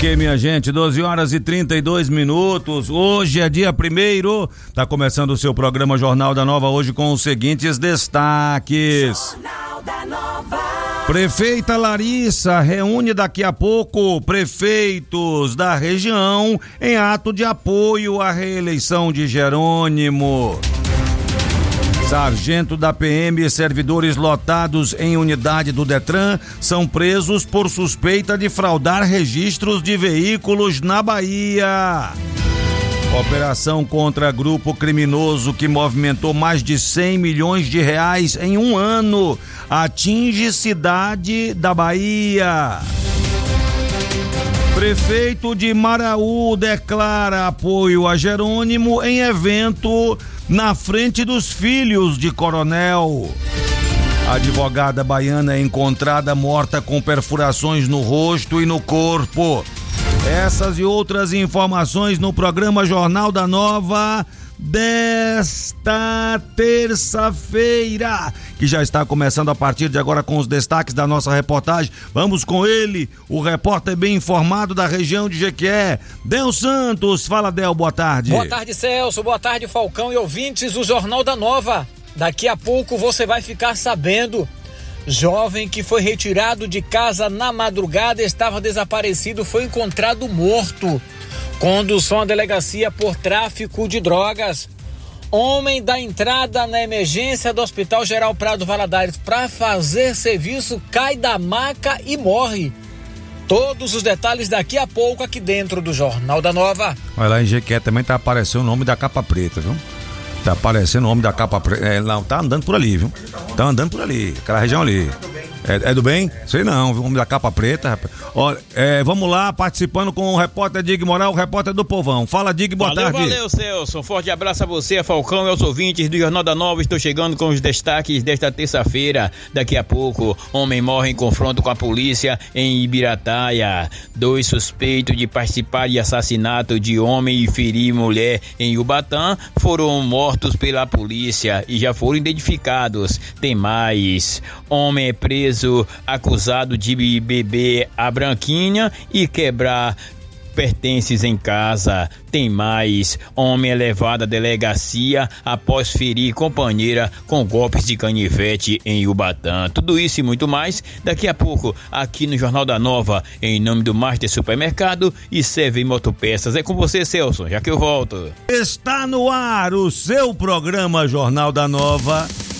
Ok, minha gente, 12h32. Hoje é dia 1º, tá começando o seu programa Jornal da Nova, hoje com os seguintes destaques. Jornal da Nova. Prefeita Larissa reúne daqui a pouco prefeitos da região em ato de apoio à reeleição de Jerônimo. Sargento da PM e servidores lotados em unidade do Detran são presos por suspeita de fraudar registros de veículos na Bahia. Operação contra grupo criminoso que movimentou mais de 100 milhões de reais em um ano atinge cidade da Bahia. Prefeito de Maraú declara apoio a Jerônimo em evento na frente dos filhos de coronel. A advogada baiana é encontrada morta com perfurações no rosto e no corpo. Essas e outras informações no programa Jornal da Nova desta terça-feira, que já está começando a partir de agora com os destaques da nossa reportagem. Vamos com ele, o repórter bem informado da região de Jequié, Del Santos. Fala, Del, boa tarde. Boa tarde, Celso, boa tarde, Falcão e ouvintes do Jornal da Nova. Daqui a pouco você vai ficar sabendo. Jovem que foi retirado de casa na madrugada, estava desaparecido, foi encontrado morto. Condução à delegacia por tráfico de drogas. Homem dá entrada na emergência do Hospital Geral Prado Valadares para fazer serviço, cai da maca e morre. Todos os detalhes daqui a pouco aqui dentro do Jornal da Nova. Olha, lá em Jequié também tá aparecendo o nome da capa preta, viu? Tá aparecendo o nome da capa preta. Não, tá andando por ali, viu? Tá andando por ali, aquela região ali. É do bem? Sei não, viu? O nome da capa preta, rapaz. Olha, vamos lá, participando com o repórter Dig Moral, o repórter do Povão. Fala, Dig, boa tarde. Valeu, Celso. Um forte abraço a você, a Falcão e aos ouvintes do Jornal da Nova. Estou chegando com os destaques desta terça-feira. Daqui a pouco, homem morre em confronto com a polícia em Ibirataia. 2 suspeitos de participar de assassinato de homem e ferir mulher em Ubatã foram mortos pela polícia e já foram identificados. Tem mais. Homem é preso acusado de beber a branquinha e quebrar pertences em casa. Tem mais. Homem é levado à delegacia após ferir companheira com golpes de canivete em Ubatã. Tudo isso e muito mais daqui a pouco aqui no Jornal da Nova, em nome do Master Supermercado e Serve Motopeças. É com você, Celso, já que eu volto. Está no ar o seu programa Jornal da Nova,